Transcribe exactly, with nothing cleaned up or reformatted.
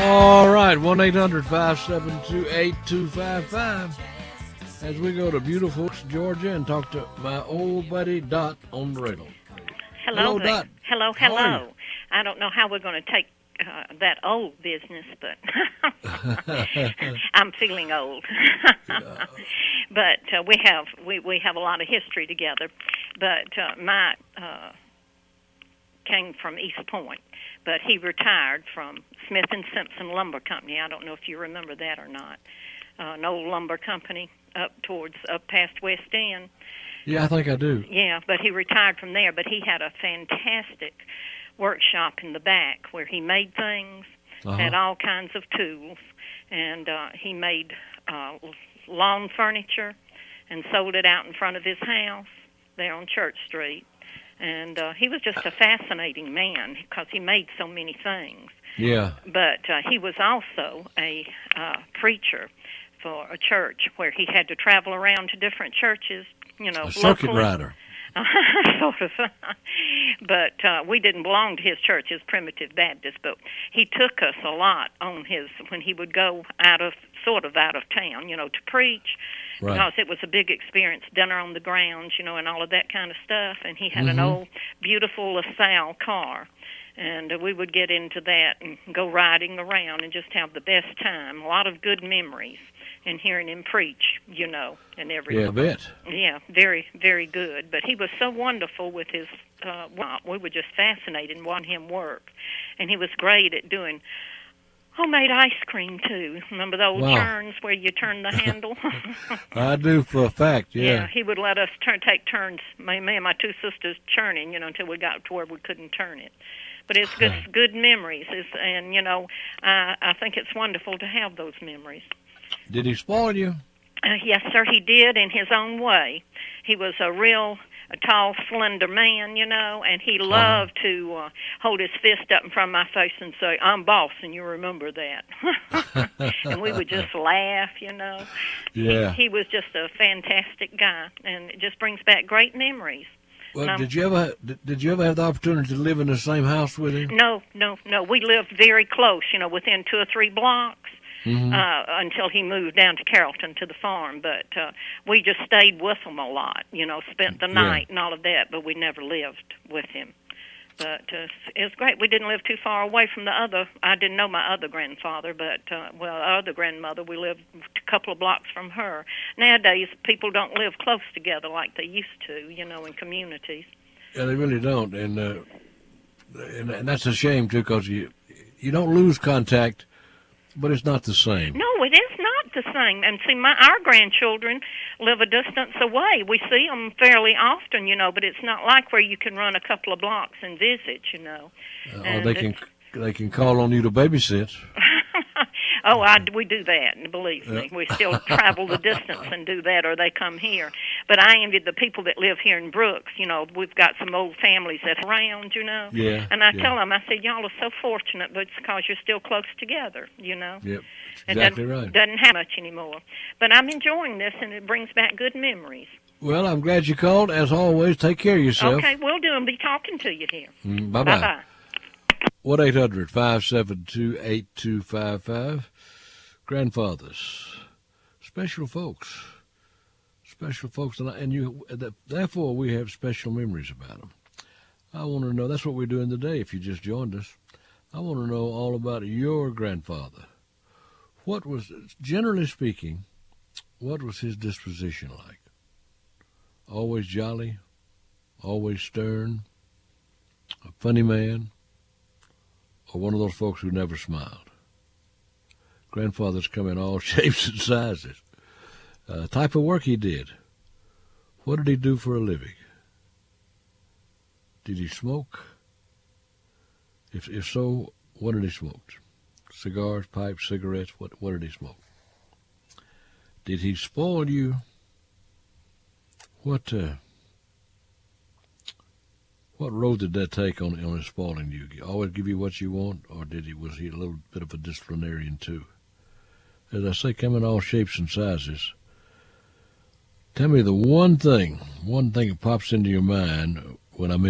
All right, one eight hundred five seven two eight two five five. As we go to beautiful Georgia and talk to my old buddy Dot on the radio. Hello, Hello, Dot. Hello, How are hello. I don't know how we're going to take uh, that old business, but I'm feeling old. But uh, we have we, we have a lot of history together. But uh, Mike uh, came from East Point, but he retired from Smith and Simpson Lumber Company. I don't know if you remember that or not. Uh, an old lumber company up towards up past West End. Yeah, I think I do. Yeah, but he retired from there. But he had a fantastic workshop in the back where he made things, Uh-huh. had all kinds of tools, and uh, he made uh, lawn furniture and sold it out in front of his house there on Church Street. And uh, he was just a fascinating man because he made so many things. Yeah. But uh, he was also a uh, preacher for a church where he had to travel around to different churches, you know, A circuit locally. rider. Sort of. But uh, we didn't belong to his church, his Primitive Baptist, but he took us a lot on his, when he would go out of, sort of out of town, you know, to preach, Right. because it was a big experience, dinner on the grounds, you know, and all of that kind of stuff. And he had Mhm. an old, beautiful LaSalle car. And uh, we would get into that and go riding around and just have the best time. A lot of good memories and hearing him preach, you know, and everything. Yeah, I bet. Yeah, very, very good. But he was so wonderful with his, uh, well, we were just fascinated and watching him work. And he was great at doing homemade ice cream, too. Remember the old Wow. churns where you turn the handle? I do for a fact, yeah. He would let us turn, take turns, me, me and my two sisters churning, you know, until we got to where we couldn't turn it. But it's good, good memories, it's, and, you know, I, I think it's wonderful to have those memories. Did he spoil you? Uh, yes, sir, he did in his own way. He was a real a tall, slender man, you know, and he loved uh-huh. to uh, hold his fist up in front of my face and say, "I'm boss, and you remember that." And we would just laugh, you know. Yeah. He, he was just a fantastic guy, and it just brings back great memories. Well, um, did you ever did, did you ever have the opportunity to live in the same house with him? No, no, no. We lived very close, you know, within two or three blocks. Mm-hmm. Uh, until he moved down to Carrollton to the farm. But uh, we just stayed with him a lot, you know, spent the night yeah. and all of that, but we never lived with him. But uh, it was great. We didn't live too far away from the other. I didn't know my other grandfather, but, uh, well, our other grandmother, we lived a couple of blocks from her. Nowadays, people don't live close together like they used to, you know, in communities. Yeah, they really don't. And, uh, and, and that's a shame, too, because you, you don't lose contact, but it's not the same. No, it is not the same. And see, my our grandchildren live a distance away. We see them fairly often, you know, but it's not like where you can run a couple of blocks and visit, you know. Uh, or they can they can call on you to babysit. Oh, I, we do that, and believe me. We still travel the distance and do that, or they come here. But I envy the people that live here in Brooks. You know, we've got some old families that are around, you know. Yeah. And I yeah. tell them, I said, y'all are so fortunate, but it's because you're still close together, you know. Yep, exactly it doesn't, right. doesn't have much anymore. But I'm enjoying this, and it brings back good memories. Well, I'm glad you called. As always, take care of yourself. Okay, we'll do, and be talking to you here. Mm, bye-bye. Bye-bye. one eight hundred five seven two eight two five five. Grandfathers, special folks, special folks, and, I, and you. Therefore, we have special memories about them. I want to know. That's what we're doing today. If you just joined us, I want to know all about your grandfather. What was, generally speaking, what was his disposition like? Always jolly, always stern, a funny man, or one of those folks who never smiled? Grandfathers come in all shapes and sizes. Uh, type of work he did. What did he do for a living? Did he smoke? If if so, what did he smoke? Cigars, pipes, cigarettes, what, what did he smoke? Did he spoil you? What uh, what road did that take on, on his spoiling you? Always give you what you want, or did he was he a little bit of a disciplinarian too? As I say, come in all shapes and sizes. Tell me the one thing, one thing that pops into your mind when I mention